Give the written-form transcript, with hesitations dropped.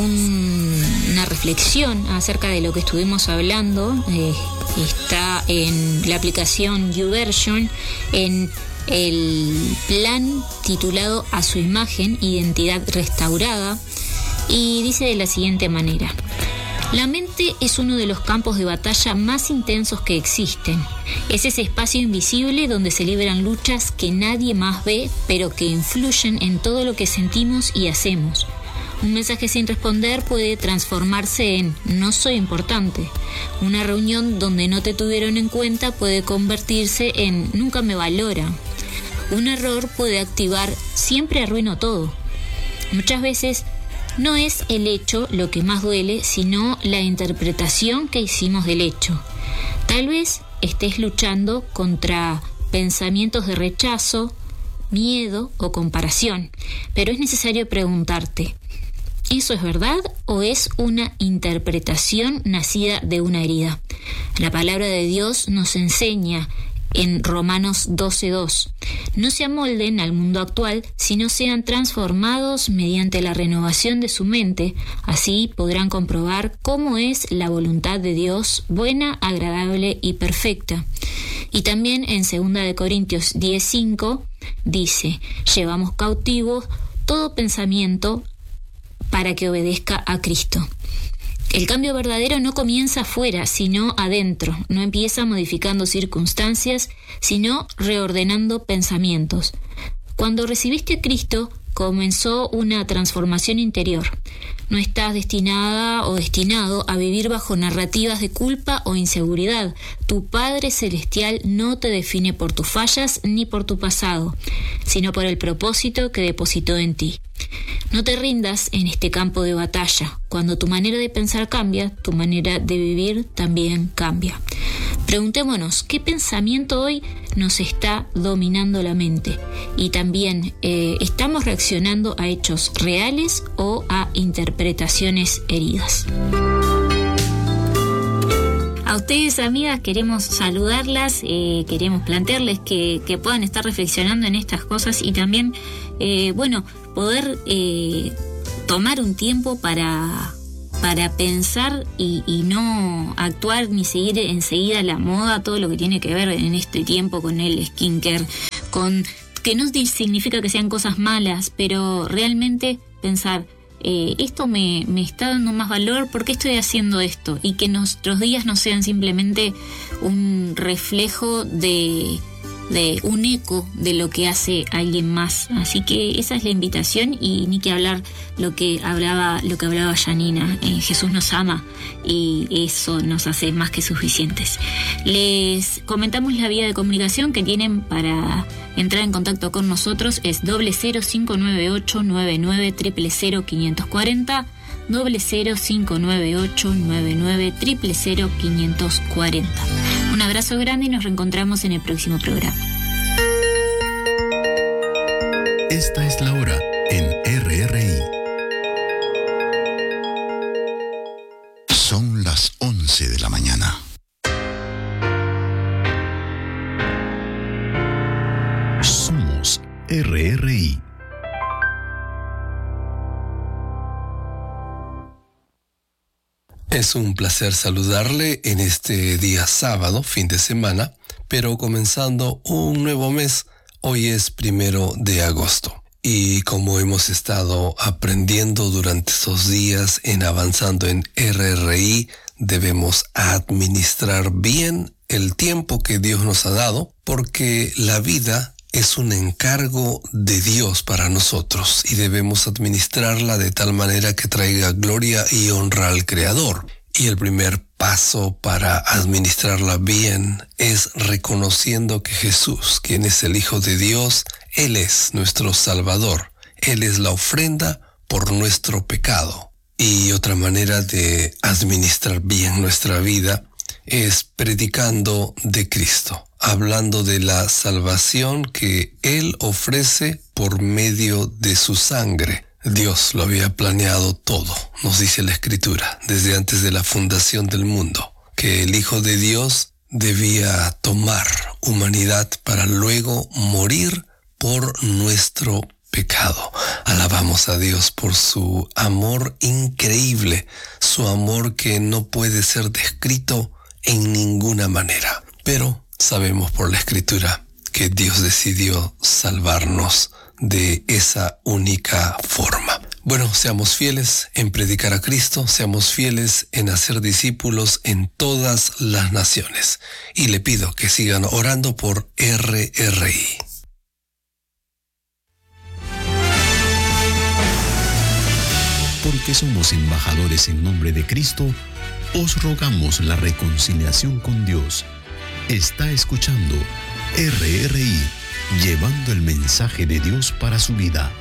una reflexión acerca de lo que estuvimos hablando. Está en la aplicación YouVersion, en el plan titulado A su imagen, Identidad Restaurada, y dice de la siguiente manera: la mente es uno de los campos de batalla más intensos que existen. Es ese espacio invisible donde se libran luchas que nadie más ve, pero que influyen en todo lo que sentimos y hacemos. Un mensaje sin responder puede transformarse en "no soy importante". Una reunión donde no te tuvieron en cuenta puede convertirse en "nunca me valoran". Un error puede activar "siempre arruino todo". Muchas veces no es el hecho lo que más duele, sino la interpretación que hicimos del hecho. Tal vez estés luchando contra pensamientos de rechazo, miedo o comparación, pero es necesario preguntarte: ¿eso es verdad o es una interpretación nacida de una herida? La palabra de Dios nos enseña en Romanos 12:2: no se amolden al mundo actual, sino sean transformados mediante la renovación de su mente. Así podrán comprobar cómo es la voluntad de Dios, buena, agradable y perfecta. Y también en 2 Corintios 10:5 dice: llevamos cautivos todo pensamiento para que obedezca a Cristo. El cambio verdadero no comienza afuera, sino adentro. No empieza modificando circunstancias, sino reordenando pensamientos. Cuando recibiste a Cristo, comenzó una transformación interior. No estás destinada o destinado a vivir bajo narrativas de culpa o inseguridad. Tu Padre Celestial no te define por tus fallas ni por tu pasado, sino por el propósito que depositó en ti. No te rindas en este campo de batalla. Cuando tu manera de pensar cambia, tu manera de vivir también cambia. Preguntémonos, ¿qué pensamiento hoy nos está dominando la mente? Y también, ¿estamos reaccionando a hechos reales o a interpretaciones heridas? A ustedes, amigas, queremos saludarlas, queremos plantearles que puedan estar reflexionando en estas cosas y también, poder tomar un tiempo para pensar y no actuar ni seguir enseguida la moda, todo lo que tiene que ver en este tiempo con el skincare, que no significa que sean cosas malas, pero realmente pensar: esto me está dando más valor, ¿por qué estoy haciendo esto? Y que nuestros días no sean simplemente un reflejo de un eco de lo que hace alguien más. Así que esa es la invitación, y ni que hablar lo que hablaba Janina. Jesús nos ama y eso nos hace más que suficientes. Les comentamos la vía de comunicación que tienen para entrar en contacto con nosotros: es 00598 99 000 540, 00598 99 000 540. Un abrazo grande y nos reencontramos en el próximo programa. Esta es la hora en RRI. Son las 11 de la mañana. Somos RRI. Es un placer saludarle en este día sábado, fin de semana, pero comenzando un nuevo mes. Hoy es 1 de agosto. Y como hemos estado aprendiendo durante estos días en Avanzando en RRI, debemos administrar bien el tiempo que Dios nos ha dado, porque la vida es un encargo de Dios para nosotros y debemos administrarla de tal manera que traiga gloria y honra al Creador. Y el primer paso para administrarla bien es reconociendo que Jesús, quien es el Hijo de Dios, Él es nuestro Salvador. Él es la ofrenda por nuestro pecado. Y otra manera de administrar bien nuestra vida es predicando de Cristo, hablando de la salvación que Él ofrece por medio de su sangre. Dios lo había planeado todo, nos dice la Escritura, desde antes de la fundación del mundo, que el Hijo de Dios debía tomar humanidad para luego morir por nuestro pecado. Alabamos a Dios por su amor increíble, su amor que no puede ser descrito en ninguna manera. Pero sabemos por la Escritura que Dios decidió salvarnos de esa única forma. Bueno, seamos fieles en predicar a Cristo, seamos fieles en hacer discípulos en todas las naciones. Y le pido que sigan orando por RRI. Porque somos embajadores en nombre de Cristo, os rogamos la reconciliación con Dios. Está escuchando RRI, llevando el mensaje de Dios para su vida.